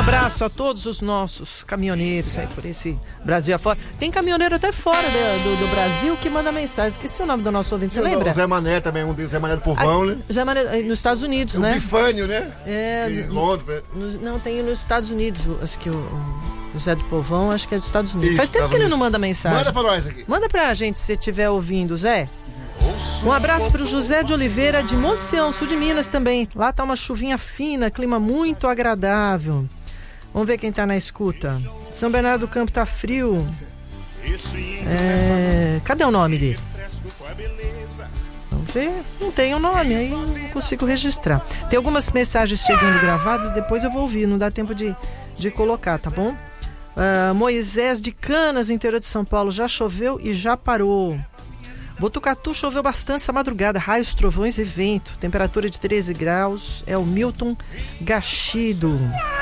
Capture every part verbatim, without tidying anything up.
abraço a todos os nossos caminhoneiros aí por esse Brasil afora. Tem caminhoneiro até fora do, do, do Brasil que manda mensagem. Esqueci o nome do nosso ouvinte, você Eu, lembra? O Zé Mané também, um deles, Zé Mané do Povão, ah, né? Zé Mané, nos Estados Unidos, o né? O Bifânio, né? É, em Londres. No, não, tem nos Estados Unidos, acho que o, o Zé do Povão, acho que é dos Estados Unidos. Isso, Faz tempo Estados que ele Unidos. não manda mensagem. Manda pra nós aqui. Manda pra gente se você estiver ouvindo, Zé. Um abraço para o José de Oliveira de Monte Sião, sul de Minas também. Lá tá uma chuvinha fina, clima muito agradável. Vamos ver quem tá na escuta. São Bernardo do Campo tá frio. É... Cadê o nome dele? Vamos ver. Não tem o nome, aí não consigo registrar. Tem algumas mensagens chegando gravadas, depois eu vou ouvir, não dá tempo de, de colocar, tá bom? Uh, Moisés de Canas, interior de São Paulo, já choveu e já parou. Botucatu choveu bastante essa madrugada, raios, trovões e vento. Temperatura de treze graus. É o Milton Gachido.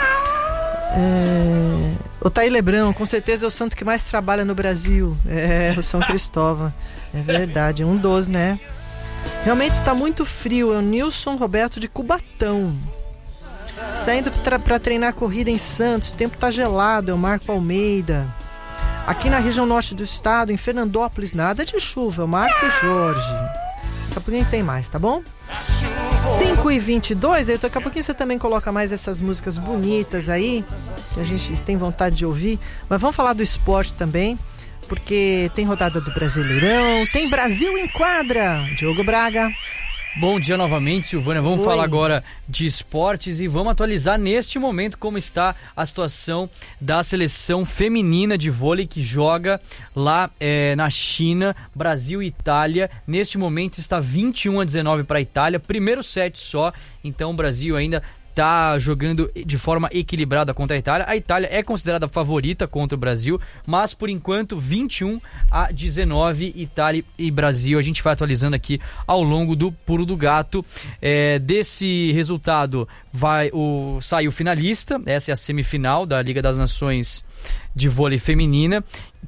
É... O Taí Lebrão, com certeza é o santo que mais trabalha no Brasil. É, o São Cristóvão. É verdade, um dos, né? Realmente está muito frio. É o Nilson Roberto de Cubatão. Saindo para treinar corrida em Santos. O tempo tá gelado. É o Marco Almeida. Aqui na região norte do estado, em Fernandópolis, nada de chuva. É o Marco Jorge. Daqui a pouquinho tem mais, tá bom? cinco e vinte e dois, aí daqui a pouquinho você também coloca mais essas músicas bonitas aí, que a gente tem vontade de ouvir. Mas vamos falar do esporte também, porque tem rodada do Brasileirão, tem Brasil em quadra. Diogo Braga. Bom dia novamente, Silvânia. Vamos Oi. falar agora de esportes e vamos atualizar neste momento como está a situação da seleção feminina de vôlei que joga lá é, na China, Brasil e Itália. Neste momento está vinte e um a dezenove para a Itália, primeiro set só, então o Brasil ainda tá jogando de forma equilibrada contra a Itália. A Itália é considerada favorita contra o Brasil, mas por enquanto vinte e um a dezenove, Itália e Brasil. A gente vai atualizando aqui ao longo do Pulo do Gato. É, desse resultado vai o saiu o finalista, essa é a semifinal da Liga das Nações de vôlei feminina,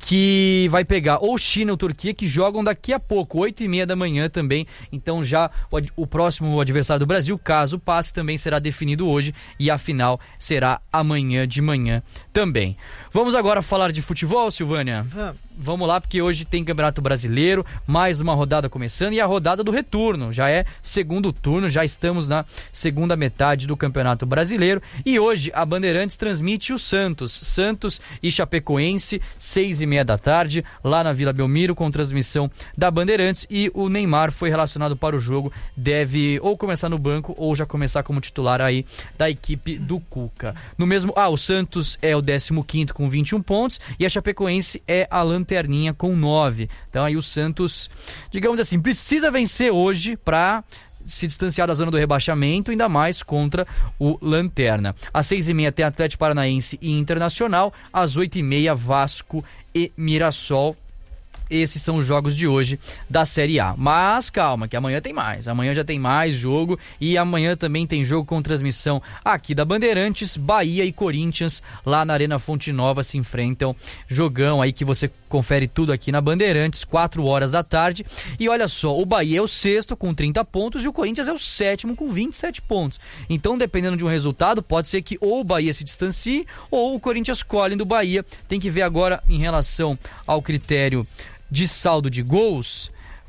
que vai pegar ou China ou Turquia, que jogam daqui a pouco, oito e meia da manhã também. Então já o, o próximo adversário do Brasil, caso passe, também será definido hoje e a final será amanhã de manhã também. Vamos agora falar de futebol, Silvânia? Vamos. Vamos lá, porque hoje tem Campeonato Brasileiro, mais uma rodada começando e a rodada do retorno. Já é segundo turno, já estamos na segunda metade do Campeonato Brasileiro. E hoje a Bandeirantes transmite o Santos. Santos e Chapecoense, seis e meia da tarde, lá na Vila Belmiro, com transmissão da Bandeirantes. E o Neymar foi relacionado para o jogo, deve ou começar no banco ou já começar como titular aí da equipe do Cuca. No mesmo, ah, o Santos é o décimo quinto com vinte e um pontos e a Chapecoense é a lanterninha com nove. Então aí o Santos, digamos assim, precisa vencer hoje para se distanciar da zona do rebaixamento, ainda mais contra o Lanterna. Às seis e meia tem Atlético Paranaense e Internacional, às oito e meia Vasco e Mirassol. Esses são os jogos de hoje da Série A. Mas calma, que amanhã tem mais. Amanhã já tem mais jogo e amanhã também tem jogo com transmissão aqui da Bandeirantes. Bahia e Corinthians lá na Arena Fonte Nova se enfrentam. Jogão aí que você confere tudo aqui na Bandeirantes, quatro horas da tarde. E olha só, o Bahia é o sexto com trinta pontos e o Corinthians é o sétimo com vinte e sete pontos. Então, dependendo de um resultado, pode ser que ou o Bahia se distancie ou o Corinthians colhe do Bahia. Tem que ver agora em relação ao critério de saldo de gols.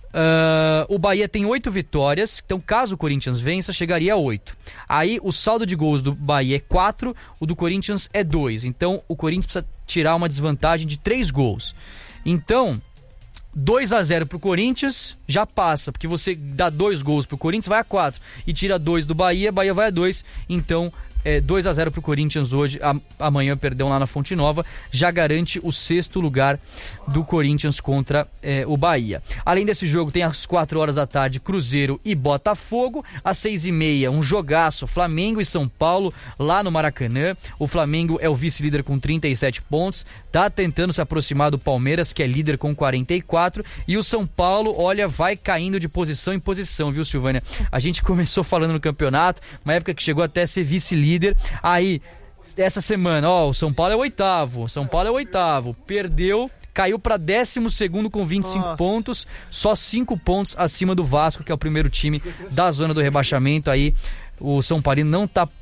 Uh, o Bahia tem oito vitórias, então caso o Corinthians vença, chegaria a oito. Aí o saldo de gols do Bahia é quatro, o do Corinthians é dois. Então o Corinthians precisa tirar uma desvantagem de três gols. Então, dois a zero pro Corinthians já passa, porque você dá dois gols pro Corinthians, vai a quatro. E tira dois do Bahia, Bahia vai a dois. Então, é, dois a zero pro Corinthians hoje, a, amanhã, perdão, lá na Fonte Nova, já garante o sexto lugar do Corinthians contra é, o Bahia. Além desse jogo, tem às quatro horas da tarde Cruzeiro e Botafogo, às seis e meia um jogaço, Flamengo e São Paulo lá no Maracanã. O Flamengo é o vice-líder com trinta e sete pontos, tá tentando se aproximar do Palmeiras, que é líder com quarenta e quatro, e o São Paulo, olha, vai caindo de posição em posição, viu, Silvânia? A gente começou falando no campeonato, uma época que chegou até a ser vice-líder. Aí, essa semana, ó, o São Paulo é o oitavo, São Paulo é o oitavo, perdeu, caiu para décimo segundo com vinte e cinco Nossa. pontos, só cinco pontos acima do Vasco, que é o primeiro time da zona do rebaixamento. Aí o São Paulo não tá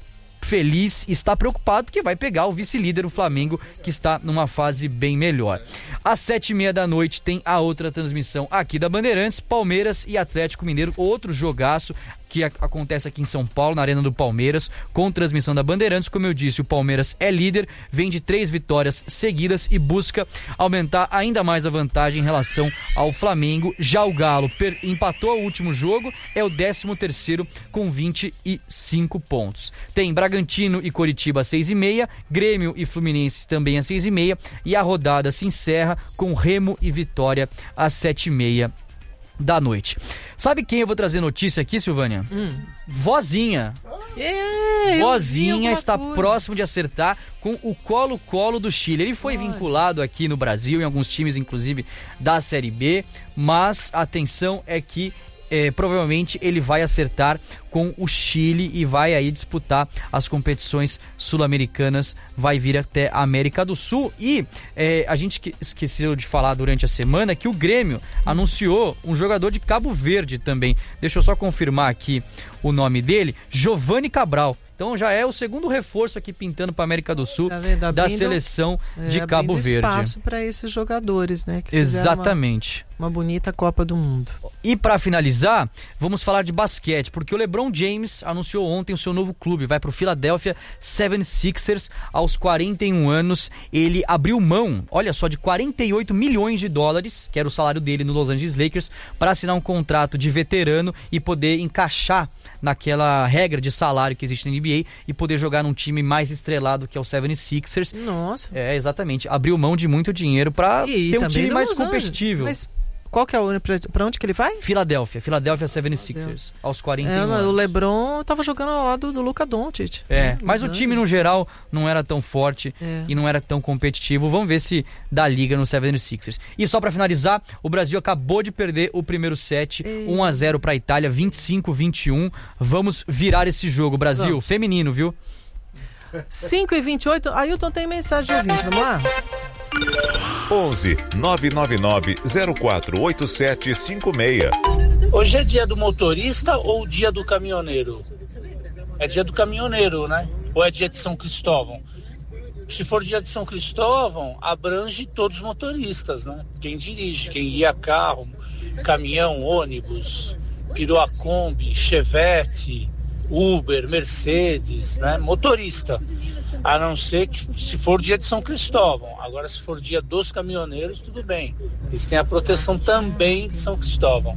feliz, está preocupado porque vai pegar o vice-líder, o Flamengo, que está numa fase bem melhor. Às sete e meia da noite tem a outra transmissão aqui da Bandeirantes, Palmeiras e Atlético Mineiro, outro jogaço que a- acontece aqui em São Paulo, na Arena do Palmeiras, com transmissão da Bandeirantes. Como eu disse, o Palmeiras é líder, vem de três vitórias seguidas e busca aumentar ainda mais a vantagem em relação ao Flamengo. Já o Galo per- empatou o último jogo, é o décimo terceiro com vinte e cinco pontos. Tem Bragantino e Coritiba às seis e meia, Grêmio e Fluminense também às seis e meia, e a rodada se encerra com Remo e Vitória às sete e meia da noite. Sabe quem eu vou trazer notícia aqui, Silvânia? Hum. Vozinha. É, eu vi Vozinha alguma está coisa. próximo de acertar com o Colo-Colo do Chile. Ele foi Olha. vinculado aqui no Brasil, em alguns times, inclusive, da Série B, mas a atenção é que eh, provavelmente ele vai acertar com o Chile e vai aí disputar as competições sul-americanas, vai vir até a América do Sul. E eh, a gente que- esqueceu de falar durante a semana que o Grêmio anunciou um jogador de Cabo Verde também. Deixa eu só confirmar aqui o nome dele, Giovanni Cabral. Então já é o segundo reforço aqui pintando para a América do Sul, Tá vendo? da Abrindo- seleção É, de Cabo abrindo Verde. espaço para esses jogadores, né? Que fizeram Exatamente. Uma, uma bonita Copa do Mundo. E para finalizar, vamos falar de basquete, porque o LeBron James anunciou ontem o seu novo clube, vai para o Philadelphia seventy-sixers aos quarenta e um anos. Ele abriu mão, olha só, de quarenta e oito milhões de dólares, que era o salário dele no Los Angeles Lakers, para assinar um contrato de veterano e poder encaixar naquela regra de salário que existe na N B A e poder jogar num time mais estrelado que é o seventy-sixers. Nossa. É, exatamente, abriu mão de muito dinheiro para E ter um também time no mais Los Angeles. competitivo. Mas qual que é o pra, pra onde que ele vai? Filadélfia, Filadélfia seventy-sixers, aos quarenta e um É, anos. o LeBron tava jogando ao lado do Luka Doncic. É, mas Los o time no Angeles. geral não era tão forte É. e não era tão competitivo. Vamos ver se dá liga no seventy-sixers. E só pra finalizar, o Brasil acabou de perder o primeiro set, Ei. um a zero pra Itália, vinte e cinco a vinte e um. Vamos virar esse jogo, Brasil, Vamos. feminino, viu? cinco e vinte e oito. Ailton tem mensagem de ouvinte, vamos lá? onze nove nove nove zero quatro oito sete cinco seis. Hoje é dia do motorista ou dia do caminhoneiro? É dia do caminhoneiro, né? Ou é dia de São Cristóvão? Se for dia de São Cristóvão, abrange todos os motoristas, né? Quem dirige, quem guia carro, caminhão, ônibus, perua Kombi, Chevette, Uber, Mercedes, né? Motorista. A não ser que se for dia de São Cristóvão. Agora, se for dia dos caminhoneiros, tudo bem. Eles têm a proteção também de São Cristóvão.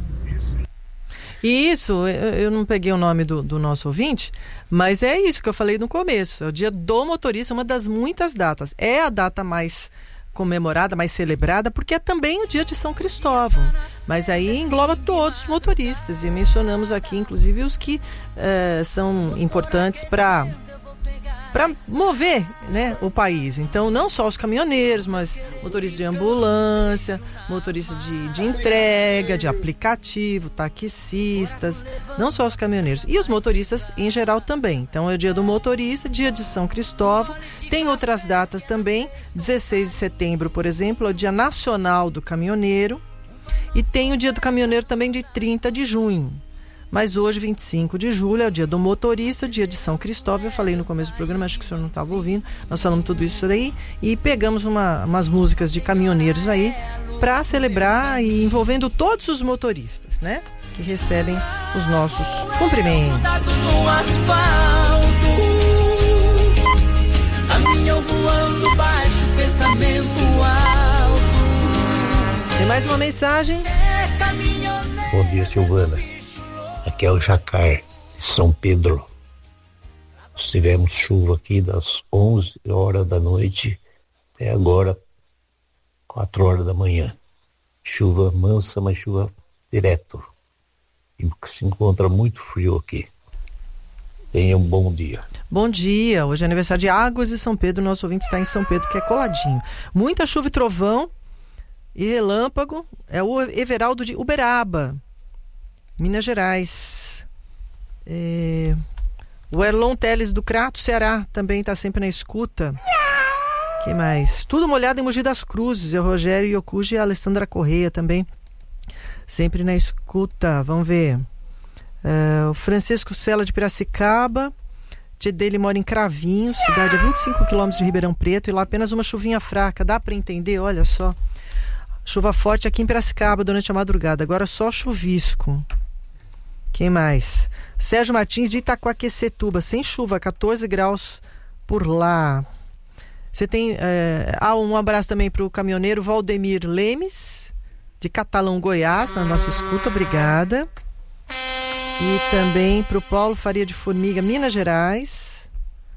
E isso, eu eu não peguei o nome do, do nosso ouvinte, mas é isso que eu falei no começo. É o dia do motorista, uma das muitas datas. É a data mais comemorada, mais celebrada, porque é também o dia de São Cristóvão. Mas aí engloba todos os motoristas. E mencionamos aqui, inclusive, os que eh, são importantes para... para mover, né, o país. Então, não só os caminhoneiros, mas motoristas de ambulância, motoristas de, de entrega, de aplicativo, taxistas, não só os caminhoneiros. E os motoristas em geral também. Então, é o dia do motorista, dia de São Cristóvão. Tem outras datas também. dezesseis de setembro, por exemplo, é o Dia Nacional do Caminhoneiro. E tem o dia do caminhoneiro também de trinta de junho. Mas hoje, vinte e cinco de julho, é o dia do motorista, dia de São Cristóvão. Eu falei no começo do programa, acho que o senhor não estava ouvindo. Nós falamos tudo isso aí e pegamos uma, umas músicas de caminhoneiros aí para celebrar e envolvendo todos os motoristas, né? Que recebem os nossos cumprimentos. No asfalto, caminhão voando baixo, pensamento alto. Tem mais uma mensagem. É caminhoneiro. Bom dia, Silvana. Aqui é o Jacar, de São Pedro. Nós tivemos chuva aqui das onze horas da noite até agora, quatro horas da manhã. Chuva mansa, mas chuva direto. E se encontra muito frio aqui. Tenha um bom dia. Bom dia, hoje é aniversário de Águas de São Pedro. Nosso ouvinte está em São Pedro, que é coladinho. Muita chuva e trovão e relâmpago. É o Everaldo de Uberaba, Minas Gerais. É... O Erlon Teles do Crato, Ceará, também está sempre na escuta. Quem mais? Tudo molhado em Mogi das Cruzes. É o Rogério Yokuji e a Alessandra Correia também, sempre na escuta. Vamos ver. É... O Francisco Sela de Piracicaba. partir dele mora em Cravinhos, cidade a vinte e cinco quilômetros de Ribeirão Preto, e lá apenas uma chuvinha fraca. Dá para entender? Olha só. Chuva forte aqui em Piracicaba durante a madrugada. Agora só chuvisco. Quem mais? Sérgio Martins de Itaquaquecetuba, sem chuva, catorze graus por lá. Você tem... É... Ah, um abraço também para o caminhoneiro Valdemir Lemes, de Catalão, Goiás, na nossa escuta. Obrigada. E também para o Paulo Faria de Formiga, Minas Gerais.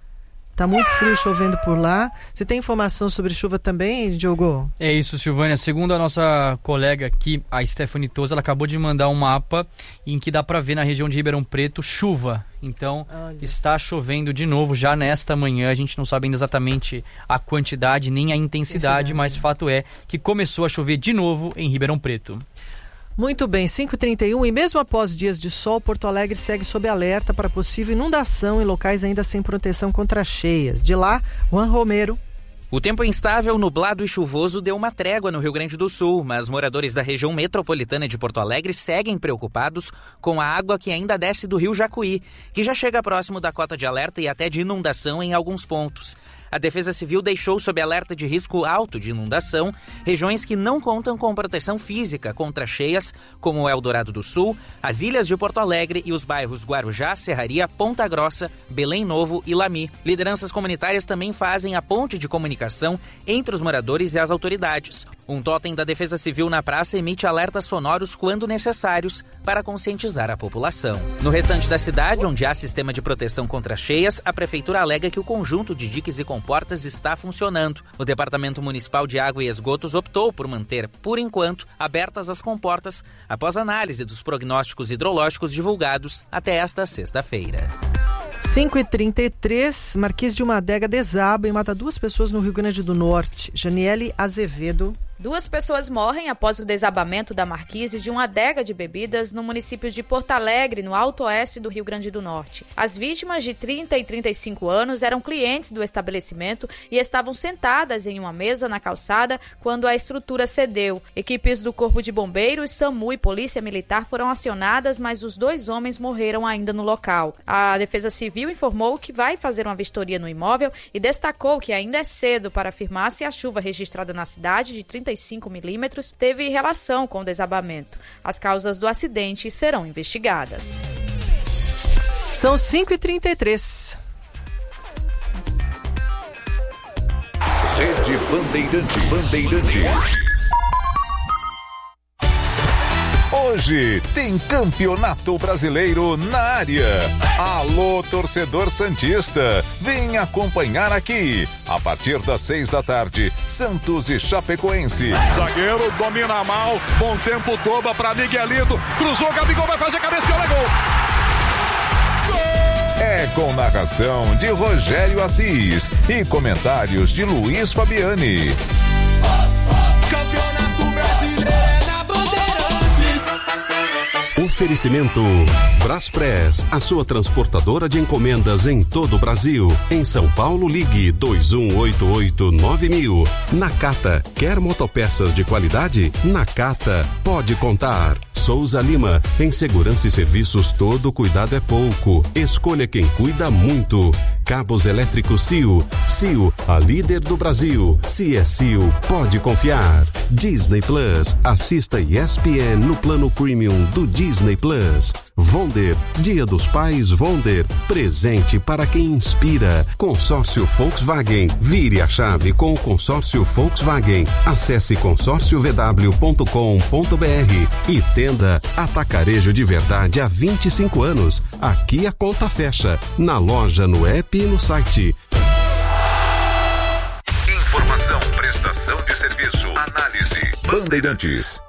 Tá muito frio, chovendo por lá. Você tem informação sobre chuva também, Diogo? É isso, Silvânia. Segundo a nossa colega aqui, a Stephanie Toza, ela acabou de mandar um mapa em que dá para ver na região de Ribeirão Preto chuva. Então, olha, está chovendo de novo já nesta manhã. A gente não sabe ainda exatamente a quantidade nem a intensidade, intensidade. Mas fato é que começou a chover de novo em Ribeirão Preto. Muito bem, cinco e trinta e um, e mesmo após dias de sol, Porto Alegre segue sob alerta para possível inundação em locais ainda sem proteção contra cheias. De lá, Juan Romero. O tempo instável, nublado e chuvoso deu uma trégua no Rio Grande do Sul, mas moradores da região metropolitana de Porto Alegre seguem preocupados com a água que ainda desce do rio Jacuí, que já chega próximo da cota de alerta e até de inundação em alguns pontos. A Defesa Civil deixou sob alerta de risco alto de inundação regiões que não contam com proteção física contra cheias, como o Eldorado do Sul, as ilhas de Porto Alegre e os bairros Guarujá, Serraria, Ponta Grossa, Belém Novo e Lami. Lideranças comunitárias também fazem a ponte de comunicação entre os moradores e as autoridades. Um totem da Defesa Civil na praça emite alertas sonoros quando necessários para conscientizar a população. No restante da cidade, onde há sistema de proteção contra cheias, a Prefeitura alega que o conjunto de diques e comportas está funcionando. O Departamento Municipal de Água e Esgotos optou por manter, por enquanto, abertas as comportas após análise dos prognósticos hidrológicos divulgados até esta sexta-feira. cinco e trinta e três, Marquês de uma Adega desaba e mata duas pessoas no Rio Grande do Norte. Janiele Azevedo. Duas pessoas morrem após o desabamento da marquise de uma adega de bebidas no município de Porto Alegre, no Alto Oeste do Rio Grande do Norte. As vítimas, de trinta e trinta e cinco anos, eram clientes do estabelecimento e estavam sentadas em uma mesa na calçada quando a estrutura cedeu. Equipes do Corpo de Bombeiros, SAMU e Polícia Militar foram acionadas, mas os dois homens morreram ainda no local. A Defesa Civil informou que vai fazer uma vistoria no imóvel e destacou que ainda é cedo para afirmar se a chuva registrada na cidade, de trinta e cinco milímetros, teve relação com o desabamento. As causas do acidente serão investigadas. São cinco e trinta e três. Rede Bandeirantes. Bandeirantes. Hoje tem Campeonato Brasileiro na área. Alô, torcedor santista, vem acompanhar aqui. A partir das seis da tarde, Santos e Chapecoense. Zagueiro domina mal, bom tempo, toba para Miguelito, cruzou, Gabigol vai fazer cabeceada, gol. É com narração de Rogério Assis e comentários de Luiz Fabiani. Campeonato Brasileiro é na Bandeirantes. Oferecimento Braspress, a sua transportadora de encomendas em todo o Brasil. Em São Paulo, ligue dois um oito oito nove mil. Nakata, quer motopeças de qualidade? Nakata, pode contar. Souza Lima, em segurança e serviços todo cuidado é pouco. Escolha quem cuida muito. Cabos elétricos C I O. C I O, a líder do Brasil. Se é C I O, pode confiar. Disney Plus, assista E S P N no plano premium do Disney Plus. Vonder, Dia dos Pais Vonder, presente para quem inspira. Consórcio Volkswagen, vire a chave com o consórcio Volkswagen. Acesse consórcio v w ponto com ponto b r e tenda Atacarejo de Verdade há vinte e cinco anos. Aqui a conta fecha, na loja, no app e no site. Informação, prestação de serviço, análise. Bandeirantes.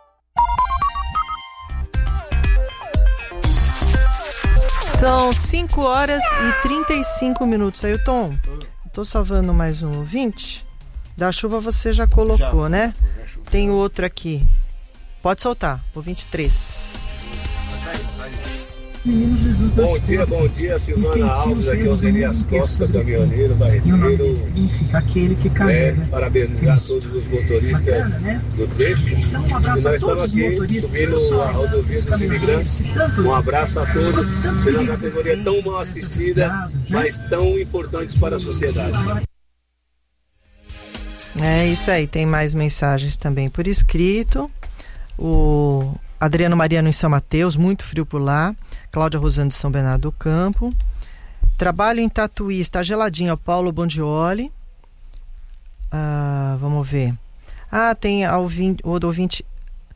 São cinco horas e trinta e cinco minutos. Ailton, estou salvando mais um ouvinte. Da chuva você já colocou, já, né? Já tem outro aqui. Pode soltar, o vinte e três. Bom dia, bom dia, Silvana Alves, aqui é o Zenias Costa, caminhoneiro, barreteiro. É, parabenizar todos os motoristas do trecho. E nós estamos aqui subindo a rodovia dos imigrantes. Um abraço a todos pela categoria tão mal assistida, mas tão importante para a sociedade. É isso aí, tem mais mensagens também por escrito. O Adriano Mariano em São Mateus, muito frio por lá. Cláudia Rosando de São Bernardo do Campo. Trabalho em Tatuí, está geladinho, o Paulo Bondioli. Ah, vamos ver. Ah, tem o ouvinte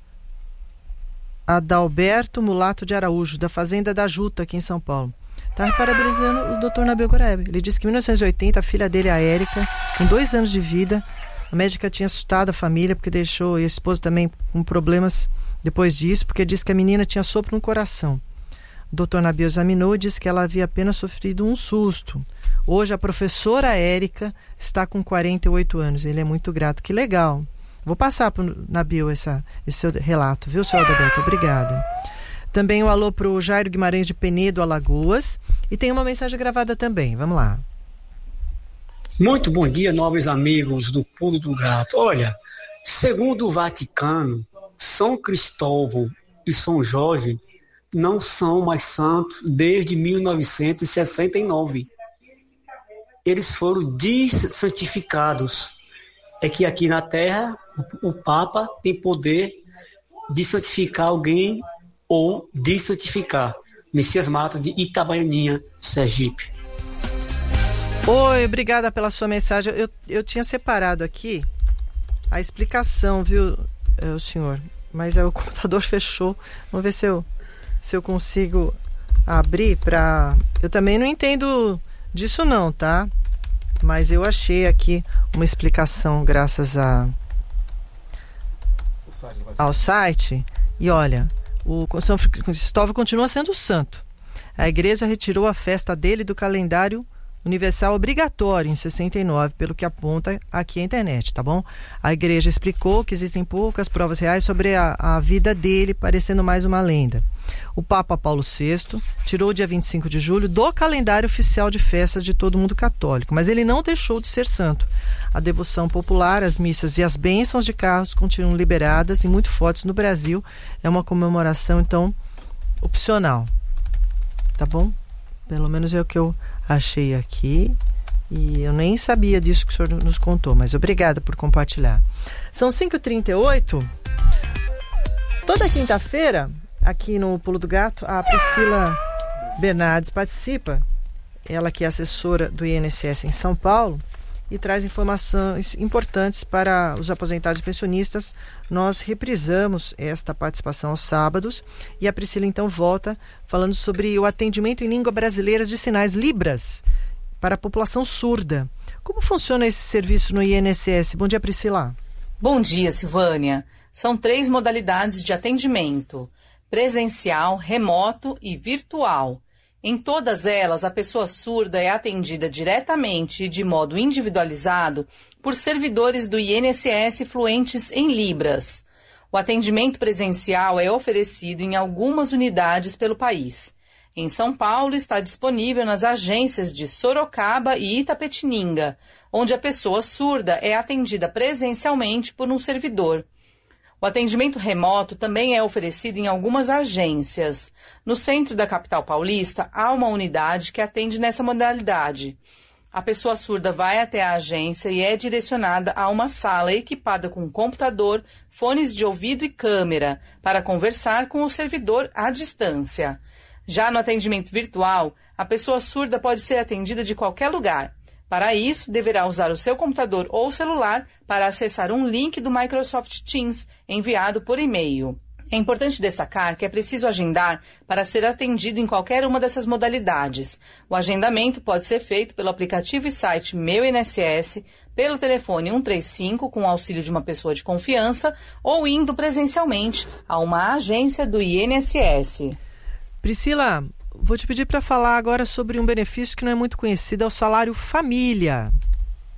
Adalberto Mulato de Araújo, da Fazenda da Juta, aqui em São Paulo. Está parabenizando o doutor Nabil Goreb. Ele disse que em mil novecentos e oitenta a filha dele, a Érica, com dois anos de vida, a médica tinha assustado a família porque deixou, e a esposa também com problemas depois disso, porque disse que a menina tinha sopro no coração. O doutor Nabil examinou e disse que ela havia apenas sofrido um susto. Hoje a professora Érica está com quarenta e oito anos. Ele é muito grato. Que legal. Vou passar para o Nabil essa, esse seu relato, viu, senhor Adalberto? Obrigada. Também um alô para o Jairo Guimarães de Penedo, Alagoas. E tem uma mensagem gravada também. Vamos lá. Muito bom dia, nobres amigos do Pulo do Gato. Olha, segundo o Vaticano, São Cristóvão e São Jorge não são mais santos desde mil novecentos e sessenta e nove. Eles foram desantificados. É que aqui na Terra o Papa tem poder de santificar alguém ou desantificar. Messias Mata de Itabaianinha, Sergipe. Oi, obrigada pela sua mensagem. Eu, eu tinha separado aqui a explicação, viu, o senhor? Mas aí o computador fechou. Vamos ver se eu, se eu consigo abrir para... Eu também não entendo disso não, tá? Mas eu achei aqui uma explicação graças a, ao site. E olha, o São Cristóvão continua sendo santo. A igreja retirou a festa dele do calendário universal obrigatório em sessenta e nove, pelo que aponta aqui a internet, tá bom? A igreja explicou que existem poucas provas reais sobre a, a vida dele, parecendo mais uma lenda. O Papa Paulo sexto tirou o dia vinte e cinco de julho do calendário oficial de festas de todo mundo católico, mas ele não deixou de ser santo. A devoção popular, as missas e as bênçãos de carros continuam liberadas e muito fortes no Brasil. É uma comemoração, então, opcional. Tá bom? Pelo menos é o que eu achei aqui. E eu nem sabia disso que o senhor nos contou, mas obrigada por compartilhar. São cinco e trinta e oito. Toda quinta-feira, aqui no Pulo do Gato, a Priscila Bernardes participa. Ela que é assessora do I N S S em São Paulo e traz informações importantes para os aposentados e pensionistas. Nós reprisamos esta participação aos sábados e a Priscila então volta falando sobre o atendimento em língua brasileira de sinais Libras para a população surda. Como funciona esse serviço no I N S S? Bom dia, Priscila. Bom dia, Silvânia. São três modalidades de atendimento: presencial, remoto e virtual. Em todas elas, a pessoa surda é atendida diretamente e de modo individualizado por servidores do I N S S fluentes em Libras. O atendimento presencial é oferecido em algumas unidades pelo país. Em São Paulo, está disponível nas agências de Sorocaba e Itapetininga, onde a pessoa surda é atendida presencialmente por um servidor. O atendimento remoto também é oferecido em algumas agências. No centro da capital paulista, há uma unidade que atende nessa modalidade. A pessoa surda vai até a agência e é direcionada a uma sala equipada com computador, fones de ouvido e câmera, para conversar com o servidor à distância. Já no atendimento virtual, a pessoa surda pode ser atendida de qualquer lugar. Para isso, deverá usar o seu computador ou celular para acessar um link do Microsoft Teams enviado por e-mail. É importante destacar que é preciso agendar para ser atendido em qualquer uma dessas modalidades. O agendamento pode ser feito pelo aplicativo e site Meu I N S S, pelo telefone um três cinco com o auxílio de uma pessoa de confiança ou indo presencialmente a uma agência do I N S S. Priscila, vou te pedir para falar agora sobre um benefício que não é muito conhecido, é o salário família.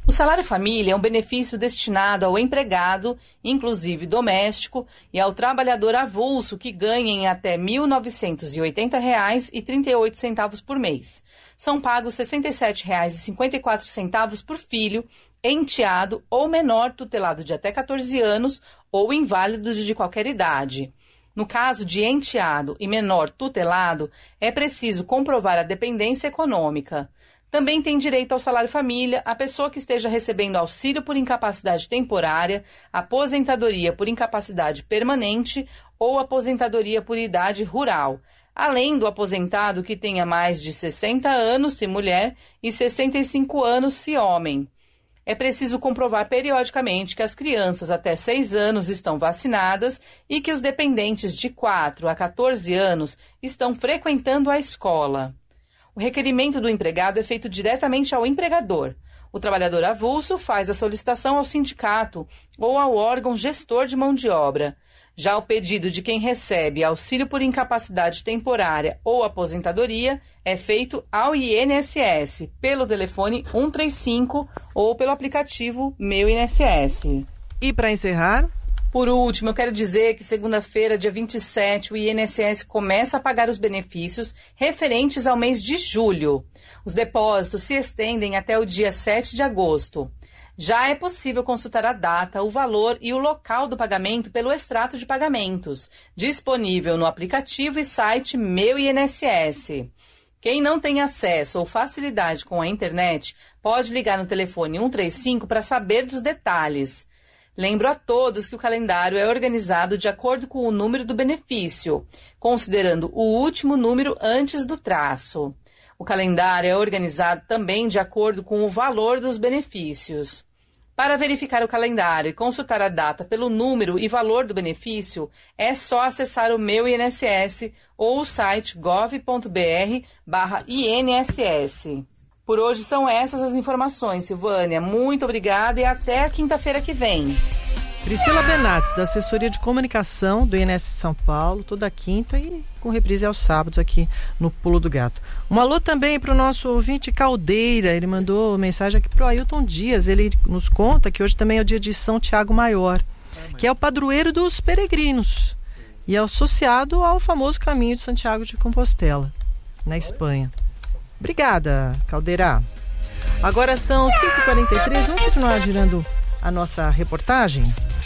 O salário família é um benefício destinado ao empregado, inclusive doméstico, e ao trabalhador avulso que ganha em até mil novecentos e oitenta reais e trinta e oito centavos por mês. São pagos sessenta e sete reais e cinquenta e quatro centavos por filho, enteado ou menor tutelado de até catorze anos ou inválidos de qualquer idade. No caso de enteado e menor tutelado, é preciso comprovar a dependência econômica. Também tem direito ao salário família a pessoa que esteja recebendo auxílio por incapacidade temporária, aposentadoria por incapacidade permanente ou aposentadoria por idade rural, além do aposentado que tenha mais de sessenta anos, se mulher, e sessenta e cinco anos, se homem. É preciso comprovar periodicamente que as crianças até seis anos estão vacinadas e que os dependentes de quatro a catorze anos estão frequentando a escola. O requerimento do empregado é feito diretamente ao empregador. O trabalhador avulso faz a solicitação ao sindicato ou ao órgão gestor de mão de obra. Já o pedido de quem recebe auxílio por incapacidade temporária ou aposentadoria é feito ao I N S S, pelo telefone cento e trinta e cinco ou pelo aplicativo Meu I N S S. E para encerrar? Por último, eu quero dizer que segunda-feira, dia vinte e sete, o I N S S começa a pagar os benefícios referentes ao mês de julho. Os depósitos se estendem até o dia sete de agosto. Já é possível consultar a data, o valor e o local do pagamento pelo extrato de pagamentos, disponível no aplicativo e site Meu I N S S. Quem não tem acesso ou facilidade com a internet, pode ligar no telefone cento e trinta e cinco para saber dos detalhes. Lembro a todos que o calendário é organizado de acordo com o número do benefício, considerando o último número antes do traço. O calendário é organizado também de acordo com o valor dos benefícios. Para verificar o calendário e consultar a data pelo número e valor do benefício, é só acessar o Meu I N S S ou o site gov ponto br barra I N S S. Por hoje são essas as informações, Silvânia. Muito obrigada e até a quinta-feira que vem. Priscila Benates, da assessoria de comunicação do I N S S São Paulo, toda quinta e com reprise aos sábados aqui no Pulo do Gato. Um alô também para o nosso ouvinte Caldeira, ele mandou mensagem aqui para o Ailton Dias, ele nos conta que hoje também é o dia de São Tiago Maior, que é o padroeiro dos peregrinos e é associado ao famoso caminho de Santiago de Compostela, na Espanha. Obrigada, Caldeira. Agora são cinco e quarenta e três, vamos continuar girando a nossa reportagem.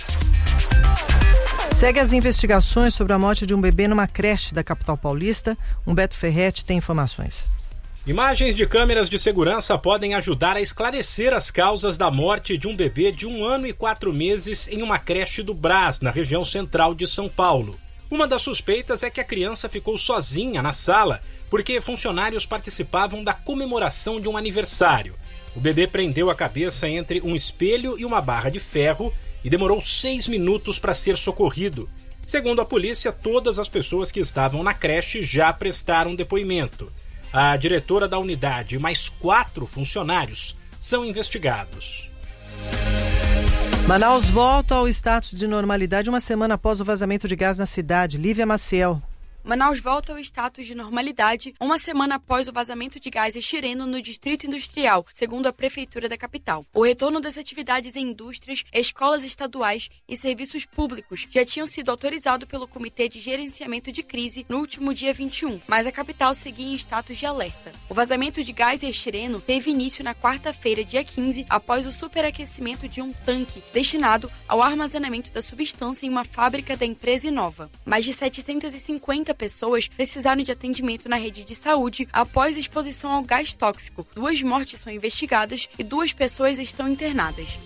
Segue as investigações sobre a morte de um bebê numa creche da capital paulista. Humberto Ferretti tem informações. Imagens de câmeras de segurança podem ajudar a esclarecer as causas da morte de um bebê de um ano e quatro meses em uma creche do Brás, na região central de São Paulo. Uma das suspeitas é que a criança ficou sozinha na sala porque funcionários participavam da comemoração de um aniversário. O bebê prendeu a cabeça entre um espelho e uma barra de ferro e demorou seis minutos para ser socorrido. Segundo a polícia, todas as pessoas que estavam na creche já prestaram depoimento. A diretora da unidade e mais quatro funcionários são investigados. Manaus volta ao status de normalidade uma semana após o vazamento de gás na cidade. Lívia Maciel. Manaus volta ao status de normalidade uma semana após o vazamento de gás estireno no Distrito Industrial, segundo a Prefeitura da capital. O retorno das atividades em indústrias, escolas estaduais e serviços públicos já tinham sido autorizados pelo Comitê de Gerenciamento de Crise no último dia vinte e um, mas a capital seguia em status de alerta. O vazamento de gás estireno teve início na quarta-feira, dia quinze, após o superaquecimento de um tanque destinado ao armazenamento da substância em uma fábrica da empresa Inova. Mais de setecentas e cinquenta pessoas precisaram de atendimento na rede de saúde após exposição ao gás tóxico. Duas mortes são investigadas e duas pessoas estão internadas.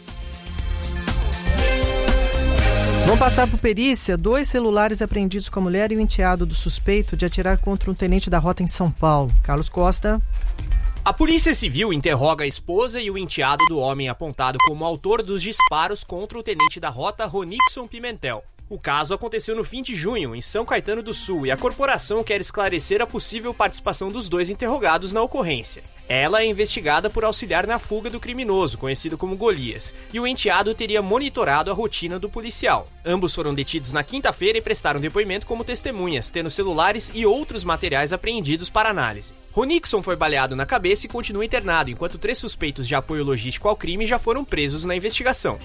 Vamos passar por perícia. Dois celulares apreendidos com a mulher e o enteado do suspeito de atirar contra um tenente da rota em São Paulo. Carlos Costa. A Polícia Civil interroga a esposa e o enteado do homem apontado como autor dos disparos contra o tenente da rota Ronixon Pimentel. O caso aconteceu no fim de junho, em São Caetano do Sul, e a corporação quer esclarecer a possível participação dos dois interrogados na ocorrência. Ela é investigada por auxiliar na fuga do criminoso, conhecido como Golias, e o enteado teria monitorado a rotina do policial. Ambos foram detidos na quinta-feira e prestaram depoimento como testemunhas, tendo celulares e outros materiais apreendidos para análise. Ronixon foi baleado na cabeça e continua internado, enquanto três suspeitos de apoio logístico ao crime já foram presos na investigação.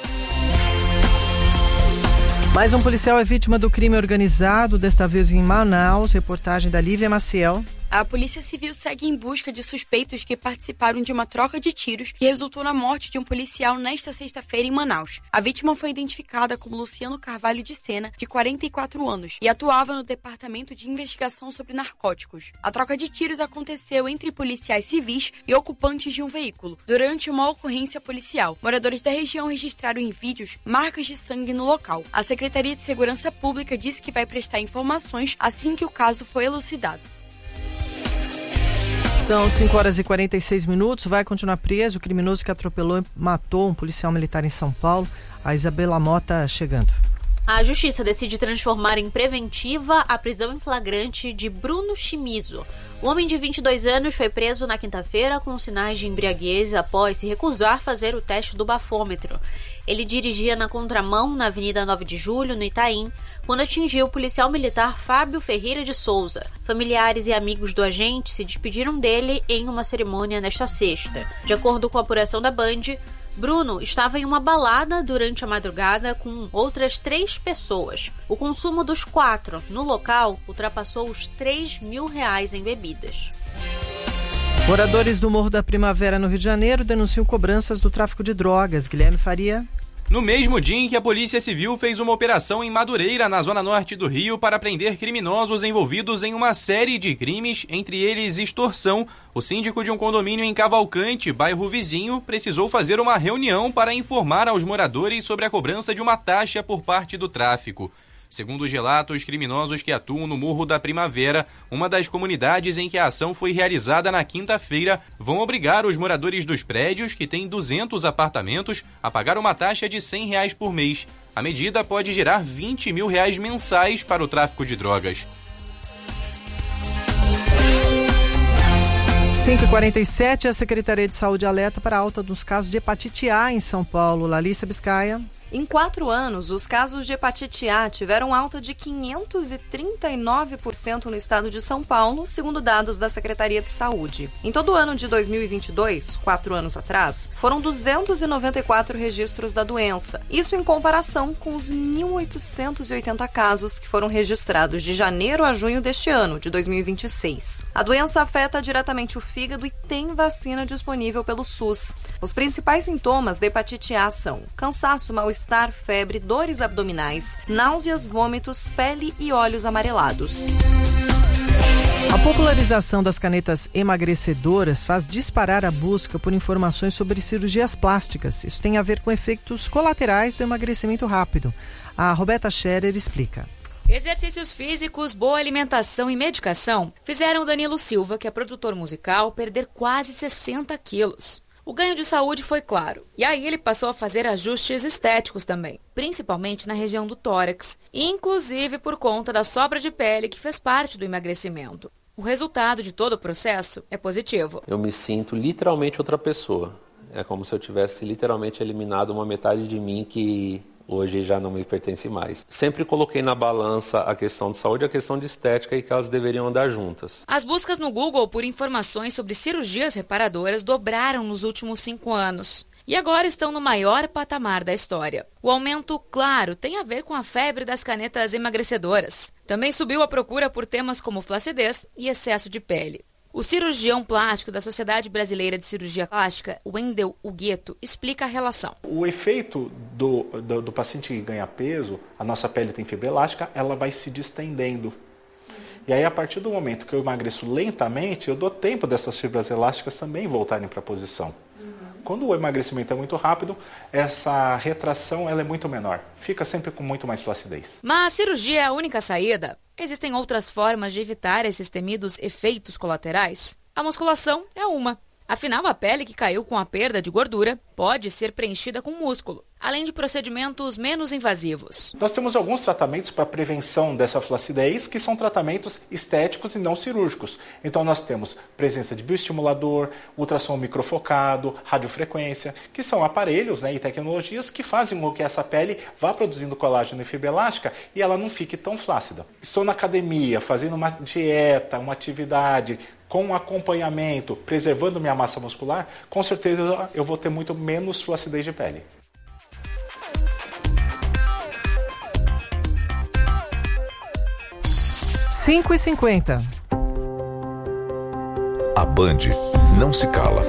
Mais um policial é vítima do crime organizado, desta vez em Manaus. Reportagem da Lívia Maciel. A Polícia Civil segue em busca de suspeitos que participaram de uma troca de tiros que resultou na morte de um policial nesta sexta-feira em Manaus. A vítima foi identificada como Luciano Carvalho de Sena, de quarenta e quatro anos, e atuava no Departamento de Investigação sobre Narcóticos. A troca de tiros aconteceu entre policiais civis e ocupantes de um veículo, durante uma ocorrência policial. Moradores da região registraram em vídeos marcas de sangue no local. A Secretaria de Segurança Pública disse que vai prestar informações assim que o caso for elucidado. São cinco horas e quarenta e seis minutos. Vai continuar preso o criminoso que atropelou e matou um policial militar em São Paulo. A Isabela Mota chegando. A Justiça decide transformar em preventiva a prisão em flagrante de Bruno Chimizo. O homem de vinte e dois anos foi preso na quinta-feira com sinais de embriaguez após se recusar a fazer o teste do bafômetro. Ele dirigia na contramão na Avenida nove de Julho, no Itaim, quando atingiu o policial militar Fábio Ferreira de Souza. Familiares e amigos do agente se despediram dele em uma cerimônia nesta sexta. De acordo com a apuração da Band, Bruno estava em uma balada durante a madrugada com outras três pessoas. O consumo dos quatro no local ultrapassou os três mil reais em bebidas. Moradores do Morro da Primavera, no Rio de Janeiro, denunciam cobranças do tráfico de drogas. Guilherme Faria. No mesmo dia em que a Polícia Civil fez uma operação em Madureira, na zona norte do Rio, para prender criminosos envolvidos em uma série de crimes, entre eles extorsão, o síndico de um condomínio em Cavalcante, bairro vizinho, precisou fazer uma reunião para informar aos moradores sobre a cobrança de uma taxa por parte do tráfico. Segundo os relatos, criminosos que atuam no Morro da Primavera, uma das comunidades em que a ação foi realizada na quinta-feira, vão obrigar os moradores dos prédios, que têm duzentos apartamentos, a pagar uma taxa de cem reais por mês. A medida pode gerar vinte mil reais mensais para o tráfico de drogas. cinco e quarenta e sete, a Secretaria de Saúde alerta para a alta dos casos de hepatite A em São Paulo. Larissa Biscaia. Em quatro anos, os casos de hepatite A tiveram alta de quinhentos e trinta e nove por cento no estado de São Paulo, segundo dados da Secretaria de Saúde. Em todo o ano de dois mil e vinte e dois, quatro anos atrás, foram duzentos e noventa e quatro registros da doença. Isso em comparação com os mil oitocentos e oitenta casos que foram registrados de janeiro a junho deste ano, de dois mil e vinte e seis. A doença afeta diretamente o fígado e tem vacina disponível pelo SUS. Os principais sintomas da hepatite A são cansaço, mal-estar, febre, dores abdominais, náuseas, vômitos, pele e olhos amarelados. A popularização das canetas emagrecedoras faz disparar a busca por informações sobre cirurgias plásticas. Isso tem a ver com efeitos colaterais do emagrecimento rápido. A Roberta Scherer explica. Exercícios físicos, boa alimentação e medicação fizeram Danilo Silva, que é produtor musical, perder quase sessenta quilos. O ganho de saúde foi claro, e aí ele passou a fazer ajustes estéticos também, principalmente na região do tórax, inclusive por conta da sobra de pele que fez parte do emagrecimento. O resultado de todo o processo é positivo. Eu me sinto literalmente outra pessoa. É como se eu tivesse literalmente eliminado uma metade de mim que hoje já não me pertence mais. Sempre coloquei na balança a questão de saúde e a questão de estética e que elas deveriam andar juntas. As buscas no Google por informações sobre cirurgias reparadoras dobraram nos últimos cinco anos. E agora estão no maior patamar da história. O aumento, claro, tem a ver com a febre das canetas emagrecedoras. Também subiu a procura por temas como flacidez e excesso de pele. O cirurgião plástico da Sociedade Brasileira de Cirurgia Plástica, Wendel Hugueto, explica a relação. O efeito do, do, do paciente que ganha peso, a nossa pele tem fibra elástica, ela vai se distendendo. E aí, a partir do momento que eu emagreço lentamente, eu dou tempo dessas fibras elásticas também voltarem para a posição. Quando o emagrecimento é muito rápido, essa retração ela é muito menor. Fica sempre com muito mais flacidez. Mas a cirurgia é a única saída? Existem outras formas de evitar esses temidos efeitos colaterais? A musculação é uma. Afinal, a pele que caiu com a perda de gordura pode ser preenchida com músculo. além de procedimentos menos invasivos. Nós temos alguns tratamentos para prevenção dessa flacidez, que são tratamentos estéticos e não cirúrgicos. Então nós temos presença de bioestimulador, ultrassom microfocado, radiofrequência, que são aparelhos, né, e tecnologias que fazem com que essa pele vá produzindo colágeno e fibra elástica e ela não fique tão flácida. Estou na academia, fazendo uma dieta, uma atividade, com acompanhamento, preservando minha massa muscular, com certeza eu vou ter muito menos flacidez de pele. cinco e cinquenta. A Band não se cala.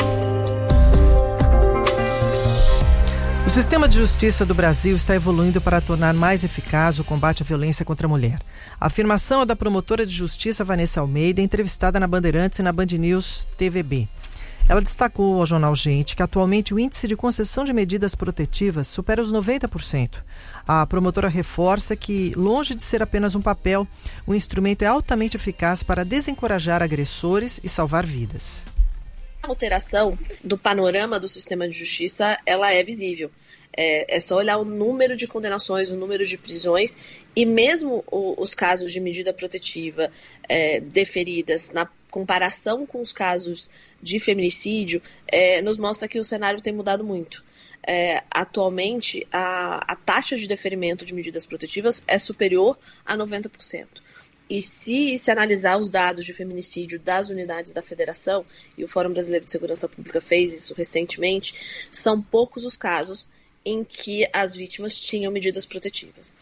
O sistema de justiça do Brasil está evoluindo para tornar mais eficaz o combate à violência contra a mulher. A afirmação é da promotora de justiça Vanessa Almeida, entrevistada na Bandeirantes e na Band News T V B. Ela destacou ao jornal Gente que atualmente o índice de concessão de medidas protetivas supera os noventa por cento. A promotora reforça que, longe de ser apenas um papel, o instrumento é altamente eficaz para desencorajar agressores e salvar vidas. A alteração do panorama do sistema de justiça, ela é visível. É, é só olhar o número de condenações, o número de prisões e mesmo o, os casos de medida protetiva é, deferidas na comparação com os casos de feminicídio, é, nos mostra que o cenário tem mudado muito. É, atualmente, a, a taxa de deferimento de medidas protetivas é superior a noventa por cento. E se se analisar os dados de feminicídio das unidades da Federação, e o Fórum Brasileiro de Segurança Pública fez isso recentemente, são poucos os casos em que as vítimas tinham medidas protetivas.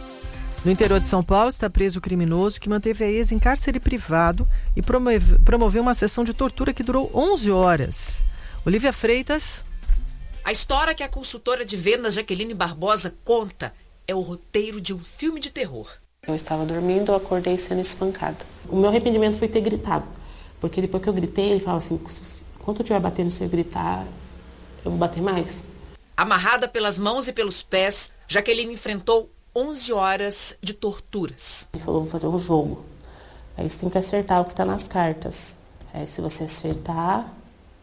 No interior de São Paulo está preso o criminoso que manteve a ex em cárcere privado e promove, promoveu uma sessão de tortura que durou onze horas. Olivia Freitas. A história que a consultora de vendas Jaqueline Barbosa conta é o roteiro de um filme de terror. Eu estava dormindo, eu acordei sendo espancada. O meu arrependimento foi ter gritado, porque depois que eu gritei, ele falava assim, quando eu estiver batendo, se eu gritar, eu vou bater mais. Amarrada pelas mãos e pelos pés, Jaqueline enfrentou onze horas de torturas. Ele falou, vou fazer um jogo. Aí você tem que acertar o que está nas cartas. Aí se você acertar, não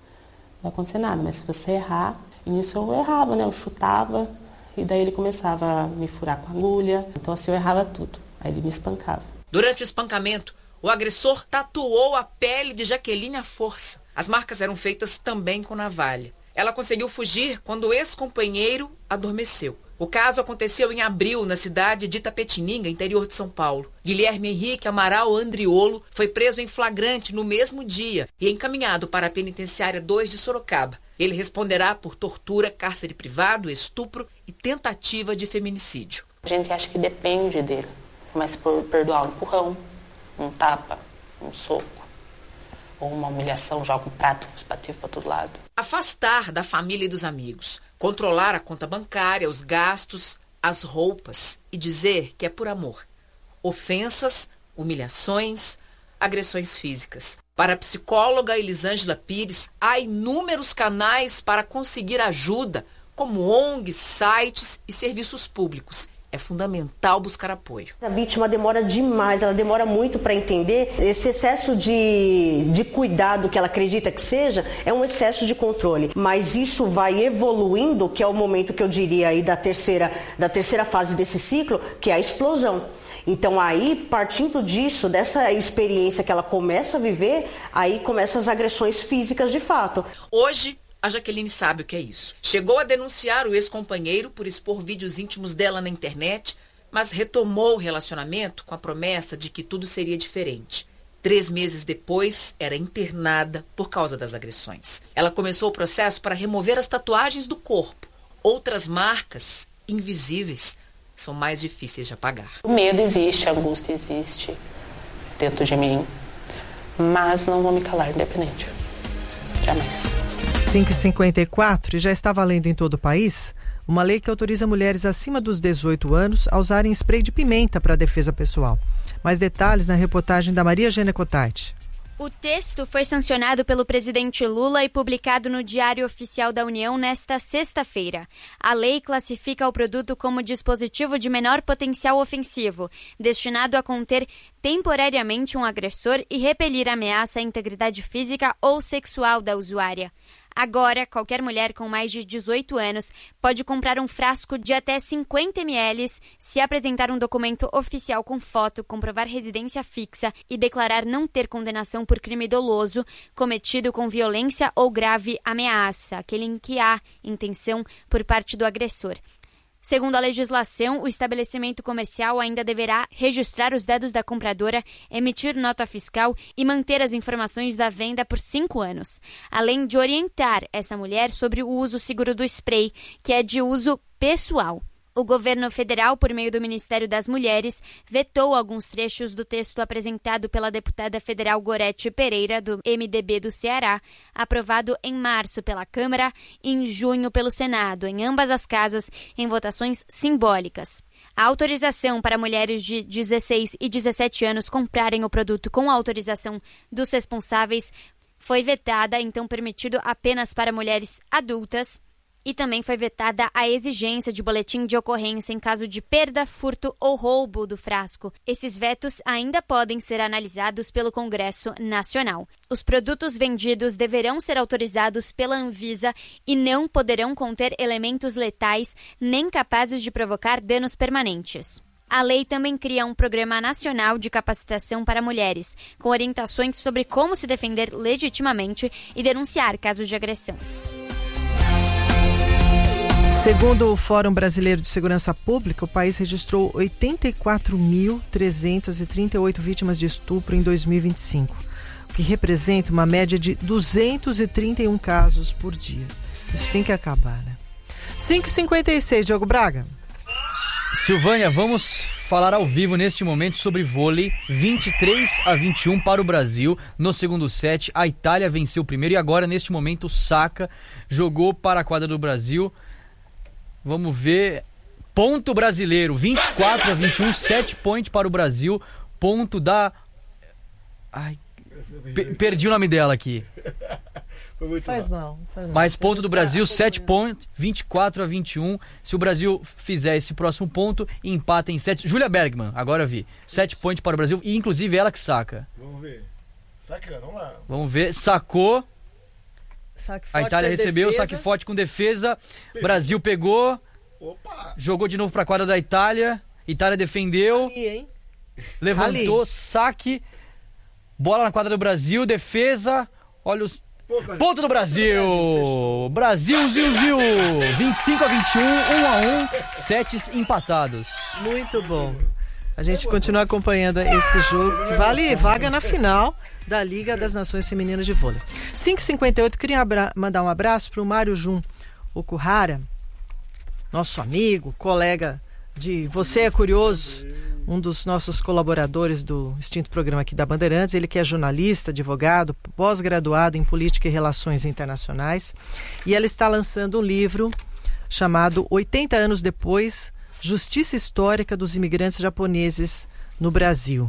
vai acontecer nada. Mas se você errar, e nisso eu errava, né? Eu chutava, e daí ele começava a me furar com a agulha. Então assim, eu errava tudo. Aí ele me espancava. Durante o espancamento, o agressor tatuou a pele de Jaqueline à força. As marcas eram feitas também com navalha. Ela conseguiu fugir quando o ex-companheiro adormeceu. O caso aconteceu em abril, na cidade de Itapetininga, interior de São Paulo. Guilherme Henrique Amaral Andriolo foi preso em flagrante no mesmo dia e encaminhado para a penitenciária dois de Sorocaba. Ele responderá por tortura, cárcere privado, estupro e tentativa de feminicídio. A gente acha que depende dele, mas por perdoar um empurrão, um tapa, um soco, ou uma humilhação, joga um prato espativo para todo lado. Afastar da família e dos amigos, controlar a conta bancária, os gastos, as roupas e dizer que é por amor. Ofensas, humilhações, agressões físicas. Para a psicóloga Elisângela Pires, há inúmeros canais para conseguir ajuda, como O N Gs, sites e serviços públicos. É fundamental buscar apoio. A vítima demora demais, ela demora muito para entender. Esse excesso de, de cuidado que ela acredita que seja, é um excesso de controle. Mas isso vai evoluindo, que é o momento que eu diria aí da terceira, da terceira fase desse ciclo, que é a explosão. Então aí, partindo disso, dessa experiência que ela começa a viver, aí começam as agressões físicas de fato. Hoje, a Jaqueline sabe o que é isso. Chegou a denunciar o ex-companheiro por expor vídeos íntimos dela na internet, mas retomou o relacionamento com a promessa de que tudo seria diferente. Três meses depois, era internada por causa das agressões. Ela começou o processo para remover as tatuagens do corpo. Outras marcas, invisíveis, são mais difíceis de apagar. O medo existe, a angústia existe dentro de mim, mas não vou me calar, independente. Jamais. cinco e cinquenta e quatro, e já está valendo em todo o país uma lei que autoriza mulheres acima dos dezoito anos a usarem spray de pimenta para a defesa pessoal. Mais detalhes na reportagem da Maria Gênia Cotati. O texto foi sancionado pelo presidente Lula e publicado no Diário Oficial da União nesta sexta-feira. A lei classifica o produto como dispositivo de menor potencial ofensivo, destinado a conter temporariamente um agressor e repelir a ameaça à integridade física ou sexual da usuária. Agora, qualquer mulher com mais de dezoito anos pode comprar um frasco de até cinquenta mililitros se apresentar um documento oficial com foto, comprovar residência fixa e declarar não ter condenação por crime doloso cometido com violência ou grave ameaça, aquele em que há intenção por parte do agressor. Segundo a legislação, o estabelecimento comercial ainda deverá registrar os dados da compradora, emitir nota fiscal e manter as informações da venda por cinco anos, além de orientar essa mulher sobre o uso seguro do spray, que é de uso pessoal. O governo federal, por meio do Ministério das Mulheres, vetou alguns trechos do texto apresentado pela deputada federal Gorete Pereira, do M D B do Ceará, aprovado em março pela Câmara e em junho pelo Senado, em ambas as casas, em votações simbólicas. A autorização para mulheres de dezesseis e dezessete anos comprarem o produto com autorização dos responsáveis foi vetada, então permitido apenas para mulheres adultas. E também foi vetada a exigência de boletim de ocorrência em caso de perda, furto ou roubo do frasco. Esses vetos ainda podem ser analisados pelo Congresso Nacional. Os produtos vendidos deverão ser autorizados pela Anvisa e não poderão conter elementos letais nem capazes de provocar danos permanentes. A lei também cria um programa nacional de capacitação para mulheres, com orientações sobre como se defender legitimamente e denunciar casos de agressão. Segundo o Fórum Brasileiro de Segurança Pública, o país registrou oitenta e quatro mil trezentas e trinta e oito vítimas de estupro em dois mil e vinte e cinco, o que representa uma média de duzentos e trinta e um casos por dia. Isso tem que acabar, né? cinco e cinquenta e seis, Diogo Braga. Silvânia, vamos falar ao vivo neste momento sobre vôlei. vinte e três a vinte e um para o Brasil. No segundo set, a Itália venceu o primeiro e agora, neste momento, o Saka jogou para a quadra do Brasil. Vamos ver. Ponto brasileiro, vinte e quatro a vinte e um, sete point para o Brasil. Ponto da... Ai, pe- perdi o nome dela aqui. Faz mal, faz mal. Mais ponto do Brasil, sete pontos, vinte e quatro a vinte e um. Se o Brasil fizer esse próximo ponto, empata em sete. Júlia Bergman, agora eu vi. sete pontos para o Brasil e inclusive ela que saca. Vamos ver. Sacando, vamos lá. Vamos ver, sacou. Saque a Itália recebeu, defesa. Saque forte com defesa. Pegou. Brasil pegou. Opa. Jogou de novo para a quadra da Itália. Itália defendeu. Ali, hein? Levantou, Ali. saque. Bola na quadra do Brasil, defesa. Olha os... Pô, ponto do Brasil! Brasil, Zil, Zil! vinte e cinco a vinte e um, um a um, sets empatados. Muito bom. A gente continua acompanhando esse jogo que vale vaga na final da Liga das Nações Femininas de Vôlei. cinco e cinquenta e oito, queria abra- mandar um abraço para o Mário Jun Okuhara, nosso amigo, colega de Você é Curioso, um dos nossos colaboradores do extinto programa aqui da Bandeirantes. Ele que é jornalista, advogado, pós-graduado em Política e Relações Internacionais. E ela está lançando um livro chamado oitenta anos depois, Justiça Histórica dos Imigrantes Japoneses no Brasil.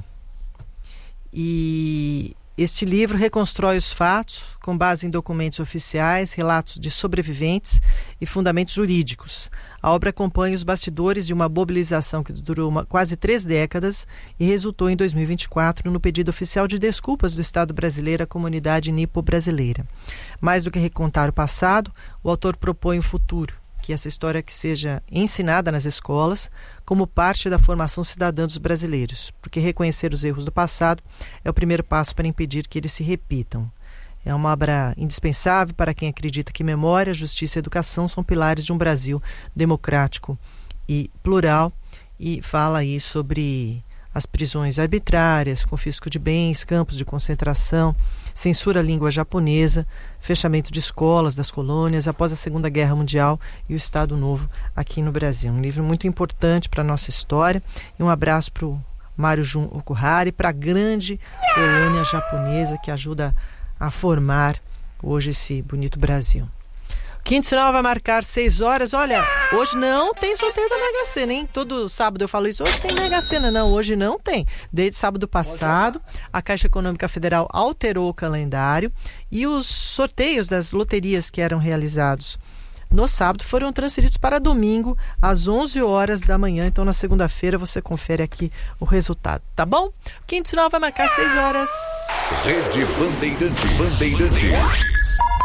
E este livro reconstrói os fatos com base em documentos oficiais, relatos de sobreviventes e fundamentos jurídicos. A obra acompanha os bastidores de uma mobilização que durou uma, quase três décadas e resultou em dois mil e vinte e quatro no pedido oficial de desculpas do Estado brasileiro à comunidade nipo-brasileira. Mais do que recontar o passado, o autor propõe o futuro, que essa história que seja ensinada nas escolas como parte da formação cidadã dos brasileiros, porque reconhecer os erros do passado é o primeiro passo para impedir que eles se repitam. É uma obra indispensável para quem acredita que memória, justiça e educação são pilares de um Brasil democrático e plural, e fala aí sobre as prisões arbitrárias, confisco de bens, campos de concentração, censura à língua japonesa, fechamento de escolas das colônias após a Segunda Guerra Mundial e o Estado Novo aqui no Brasil. Um livro muito importante para a nossa história. E um abraço para o Mário Jun Okuhara e para a grande colônia japonesa que ajuda a formar hoje esse bonito Brasil. Quinto sinal vai marcar seis horas. Olha, hoje não tem sorteio da Mega Sena, hein? Todo sábado eu falo isso. Hoje tem Mega Sena. Não, hoje não tem. Desde sábado passado, a Caixa Econômica Federal alterou o calendário e os sorteios das loterias que eram realizados no sábado foram transferidos para domingo às onze horas da manhã. Então, na segunda-feira, você confere aqui o resultado, tá bom? Quinto sinal vai marcar seis horas. Rede Bandeirantes. Bandeirantes.